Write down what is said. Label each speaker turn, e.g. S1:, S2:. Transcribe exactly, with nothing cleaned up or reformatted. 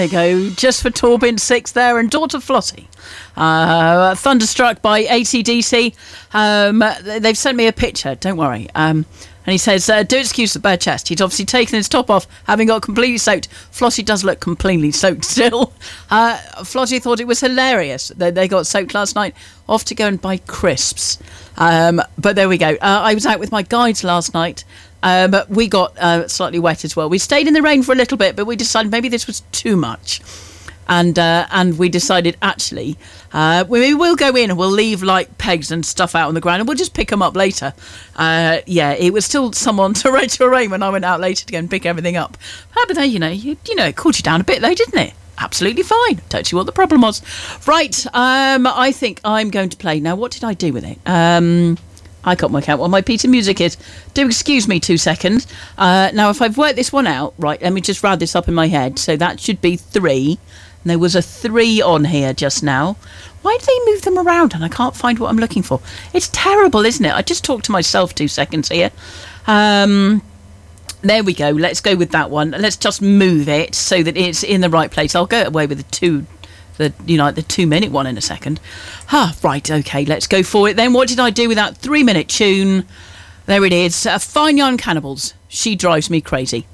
S1: There you go. Just for Torbin, six there, and Daughter Flossie. Uh, thunderstruck by A C D C. Um, they've sent me a picture, don't worry. Um, and he says, uh, do excuse the bare chest. He'd obviously taken his top off, having got completely soaked. Flossie does look completely soaked still. Uh, Flossie thought it was hilarious. They, they got soaked last night, off to go and buy crisps. Um, but there we go. Uh, I was out with my guides last night. Um, but we got uh, slightly wet as well. We stayed in the rain for a little bit, but we decided maybe this was too much. And uh, and we decided, actually, uh, we will go in and we'll leave, like, pegs and stuff out on the ground and we'll just pick them up later. Uh, yeah, it was still someone to rain to rain when I went out later to go and pick everything up. Uh, but then, you know, you, you know, it cooled you down a bit though, didn't it? Absolutely fine. Don't see what the problem was. Right, um, I think I'm going to play. Now, what did I do with it? Um... I can't work out what my piece of music is. Do excuse me two seconds. Uh, now, if I've worked this one out, right, let me just round this up in my head. So that should be three. And there was a three on here just now. Why do they move them around and I can't find what I'm looking for? It's terrible, isn't it? I just talked to myself two seconds here. Um, there we go. Let's go with that one. Let's just move it so that it's in the right place. I'll go away with the two. The you know the two minute one in a second. Ah, right, okay, let's go for it then. What did I do with that three minute tune? There it is. Uh, Fine Yarn Cannibals. She Drives Me Crazy.